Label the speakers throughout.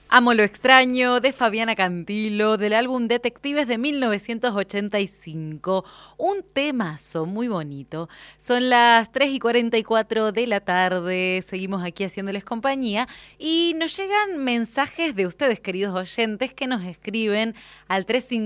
Speaker 1: Amo lo extraño, de Fabiana Cantilo, del álbum Detectives de 1985. Un temazo muy bonito. Son las 3:44 de la tarde, seguimos aquí haciéndoles compañía y nos llegan mensajes de ustedes, queridos oyentes, que nos escriben al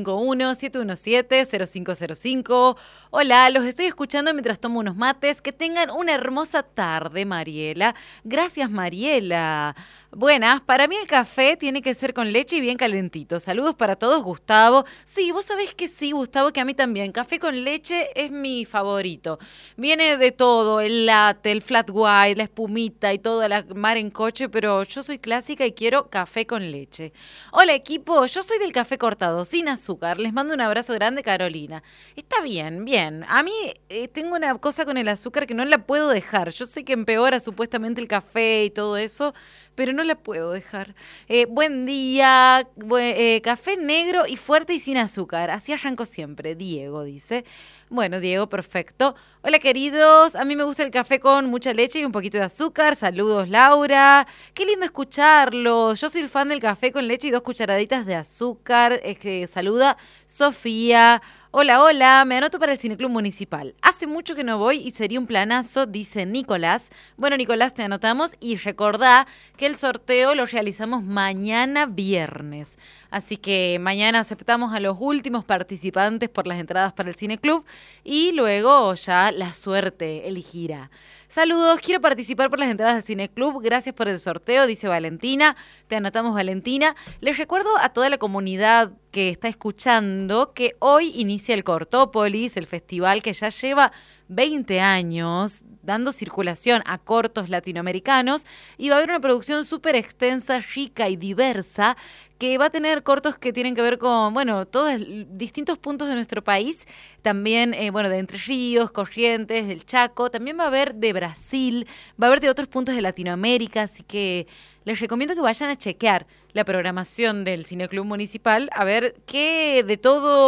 Speaker 1: 351-717-0505. Hola, los estoy escuchando mientras tomo unos mates. Que tengan una hermosa tarde, Mariela. Gracias, Mariela. Buenas, para mí el café tiene que ser con leche y bien calentito. Saludos para todos, Gustavo. Sí, vos sabés que sí, Gustavo, que a mí también. Café con leche es mi favorito. Viene de todo, el latte, el flat white, la espumita y todo, la mar en coche, pero yo soy clásica y quiero café con leche. Hola, equipo, yo soy del café cortado, sin azúcar. Les mando un abrazo grande, Carolina. Está bien, bien. A mí tengo una cosa con el azúcar que no la puedo dejar. Yo sé que empeora supuestamente el café y todo eso, pero no la puedo dejar. Buen día, café negro y fuerte y sin azúcar. Así arranco siempre. Diego dice. Bueno, Diego, perfecto. Hola, queridos. A mí me gusta el café con mucha leche y un poquito de azúcar. Saludos, Laura. Qué lindo escucharlos. Yo soy el fan del café con leche y 2 cucharaditas de azúcar. Saluda Sofía. Hola, hola, me anoto para el Cineclub Municipal. Hace mucho que no voy y sería un planazo, dice Nicolás. Bueno, Nicolás, te anotamos y recordá que el sorteo lo realizamos mañana viernes. Así que mañana aceptamos a los últimos participantes por las entradas para el Cineclub y luego ya la suerte elegirá. Saludos, quiero participar por las entradas del Cineclub. Gracias por el sorteo, dice Valentina. Te anotamos, Valentina. Les recuerdo a toda la comunidad que está escuchando que hoy inicia el Cortópolis, el festival que ya lleva 20 años dando circulación a cortos latinoamericanos y va a haber una producción súper extensa, rica y diversa que va a tener cortos que tienen que ver con, bueno, todos distintos puntos de nuestro país, también, de Entre Ríos, Corrientes, del Chaco, también va a haber de Brasil, va a haber de otros puntos de Latinoamérica, así que les recomiendo que vayan a chequear la programación del Cineclub Municipal, a ver qué de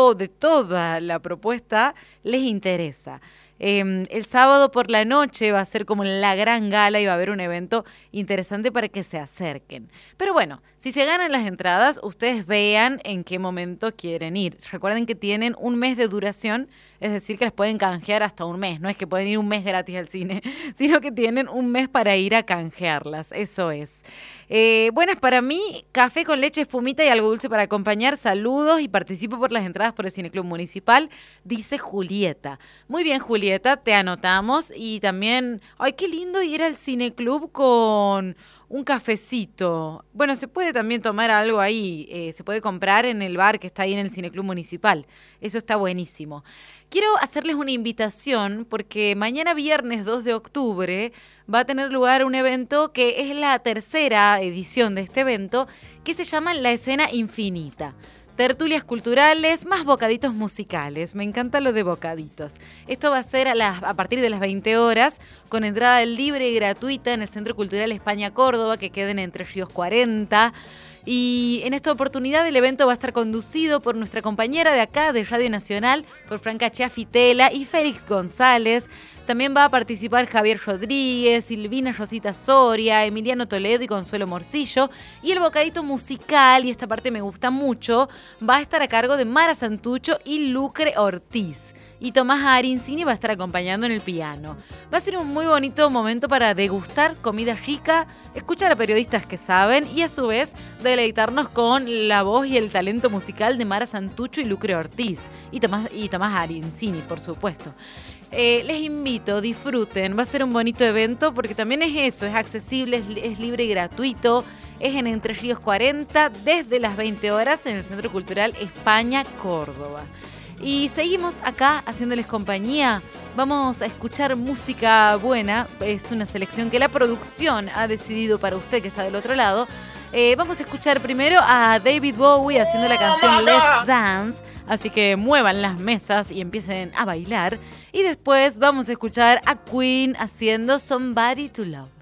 Speaker 1: toda la propuesta les interesa. El sábado por la noche va a ser como la gran gala y va a haber un evento interesante para que se acerquen. Pero bueno, si se ganan las entradas, ustedes vean en qué momento quieren ir. Recuerden que tienen un mes de duración, es decir, que las pueden canjear hasta un mes. No es que pueden ir un mes gratis al cine, sino que tienen un mes para ir a canjearlas. Eso es. Buenas para mí, café con leche, espumita y algo dulce para acompañar. Saludos y participo por las entradas por el Cineclub Municipal, dice Julieta. Muy bien, Julieta, te anotamos. Y también, ay, qué lindo ir al Cineclub con un cafecito. Bueno, se puede también tomar algo ahí, se puede comprar en el bar que está ahí en el Cineclub Municipal. Eso está buenísimo. Quiero hacerles una invitación porque mañana viernes 2 de octubre va a tener lugar un evento que es la tercera edición de este evento que se llama La Escena Infinita. Tertulias culturales, más bocaditos musicales. Me encanta lo de bocaditos. Esto va a ser a partir de las 20 horas, con entrada libre y gratuita en el Centro Cultural España Córdoba, que queda en Entre Ríos 40. Y en esta oportunidad el evento va a estar conducido por nuestra compañera de acá, de Radio Nacional, por Franca Chiafitela y Félix González. También va a participar Javier Rodríguez, Silvina Rosita Soria, Emiliano Toledo y Consuelo Morcillo. Y el bocadito musical, y esta parte me gusta mucho, va a estar a cargo de Mara Santucho y Lucre Ortiz. Y Tomás Arincini va a estar acompañando en el piano. Va a ser un muy bonito momento para degustar comida rica, escuchar a periodistas que saben y a su vez deleitarnos con la voz y el talento musical de Mara Santucho y Lucre Ortiz. Y Tomás Arincini, por supuesto. Les invito, disfruten, va a ser un bonito evento porque también es eso, es accesible, es libre y gratuito, es en Entre Ríos 40 desde las 20 horas en el Centro Cultural España Córdoba. Y seguimos acá haciéndoles compañía, vamos a escuchar música buena, es una selección que la producción ha decidido para usted que está del otro lado. Vamos a escuchar primero a David Bowie haciendo la canción Let's Dance, así que muevan las mesas y empiecen a bailar. Y después vamos a escuchar a Queen haciendo Somebody to Love.